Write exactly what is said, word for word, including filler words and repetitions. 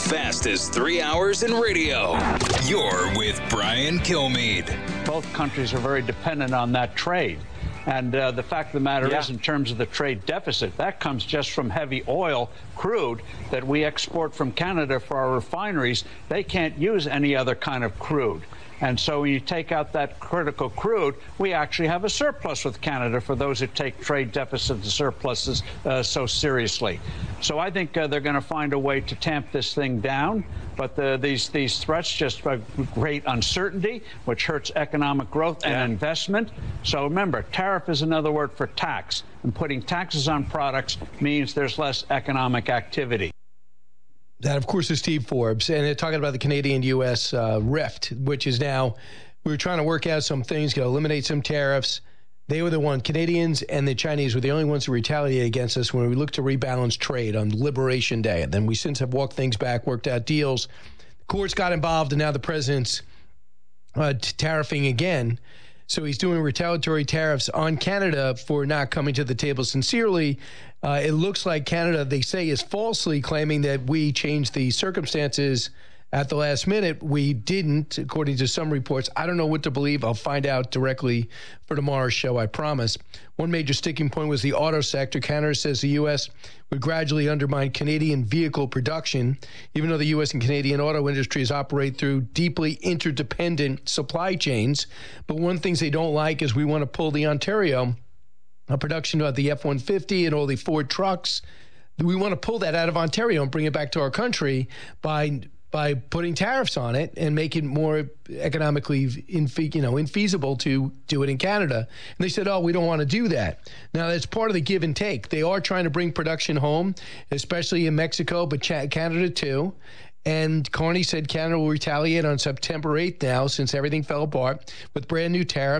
fastest three hours in radio. You're with Brian Kilmeade. Both countries are very dependent on that trade. And uh, the fact of the matter yeah. is, in terms of the trade deficit, that comes just from heavy oil, crude, that we export from Canada for our refineries. They can't use any other kind of crude. And so when you take out that critical crude, we actually have a surplus with Canada for those who take trade deficits and surpluses uh, so seriously. So I think uh, they're going to find a way to tamp this thing down. But the, these these threats just create uncertainty, which hurts economic growth and yeah. investment. So remember, tariff is another word for tax. And putting taxes on products means there's less economic activity. That, of course, is Steve Forbes, and they're talking about the Canadian U S uh, rift, which is now, we were trying to work out some things, going to eliminate some tariffs. They were the one, Canadians and the Chinese were the only ones who retaliated against us when we looked to rebalance trade on Liberation Day. And then we since have walked things back, worked out deals. The courts got involved, and now the president's uh, tariffing again. So he's doing retaliatory tariffs on Canada for not coming to the table sincerely. Uh, it looks like Canada, they say, is falsely claiming that we changed the circumstances at the last minute. We didn't, according to some reports. I don't know what to believe. I'll find out directly for tomorrow's show, I promise. One major sticking point was the auto sector. Canada says the U S would gradually undermine Canadian vehicle production, even though the U S and Canadian auto industries operate through deeply interdependent supply chains. But one of the things they don't like is we want to pull the Ontario a production of the F one fifty and all the Ford trucks. We want to pull that out of Ontario and bring it back to our country by by putting tariffs on it and make it more economically infe- you know, infeasible to do it in Canada. And they said, oh, we don't want to do that. Now, that's part of the give and take. They are trying to bring production home, especially in Mexico, but Ch- Canada too. And Carney said Canada will retaliate on September eighth now, since everything fell apart, with brand new tariffs.